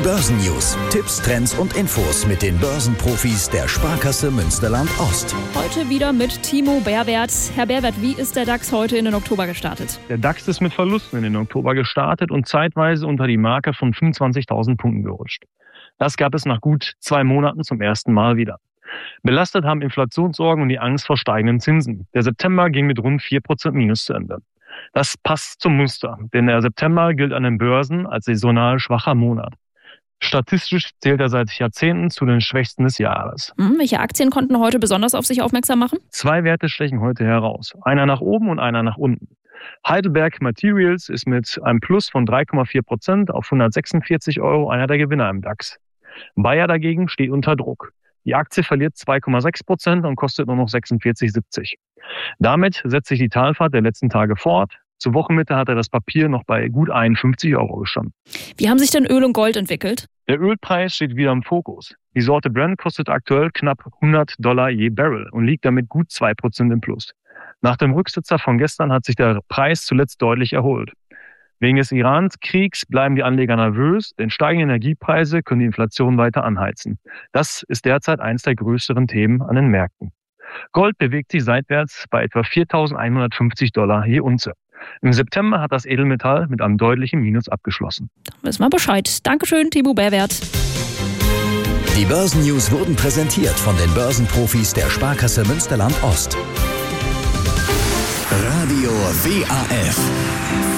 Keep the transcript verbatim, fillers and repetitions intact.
Börsennews, Tipps, Trends und Infos mit den Börsenprofis der Sparkasse Münsterland-Ost. Heute wieder mit Timo Beerwerth. Herr Beerwerth, wie ist der DAX heute in den Oktober gestartet? Der DAX ist mit Verlusten in den Oktober gestartet und zeitweise unter die Marke von fünfundzwanzigtausend Punkten gerutscht. Das gab es nach gut zwei Monaten zum ersten Mal wieder. Belastet haben Inflationssorgen und die Angst vor steigenden Zinsen. Der September ging mit rund vier Prozent Minus zu Ende. Das passt zum Muster, denn der September gilt an den Börsen als saisonal schwacher Monat. Statistisch zählt er seit Jahrzehnten zu den schwächsten des Jahres. Hm, welche Aktien konnten heute besonders auf sich aufmerksam machen? Zwei Werte stechen heute heraus. Einer nach oben und einer nach unten. Heidelberg Materials ist mit einem Plus von drei Komma vier Prozent auf hundertsechsundvierzig Euro einer der Gewinner im DAX. Bayer dagegen steht unter Druck. Die Aktie verliert zwei Komma sechs Prozent und kostet nur noch sechsundvierzig Komma siebzig. Damit setzt sich die Talfahrt der letzten Tage fort. Zur Wochenmitte hatte das Papier noch bei gut einundfünfzig Euro gestanden. Wie haben sich denn Öl und Gold entwickelt? Der Ölpreis steht wieder im Fokus. Die Sorte Brent kostet aktuell knapp hundert Dollar je Barrel und liegt damit gut zwei Prozent im Plus. Nach dem Rücksitzer von gestern hat sich der Preis zuletzt deutlich erholt. Wegen des Iran-Kriegs bleiben die Anleger nervös, denn steigende Energiepreise können die Inflation weiter anheizen. Das ist derzeit eines der größeren Themen an den Märkten. Gold bewegt sich seitwärts bei etwa viertausendeinhundertfünfzig Dollar je Unze. Im September hat das Edelmetall mit einem deutlichen Minus abgeschlossen. Dann wissen wir Bescheid. Dankeschön, Timo Beerwerth. Die Börsennews wurden präsentiert von den Börsenprofis der Sparkasse Münsterland-Ost. Radio W A F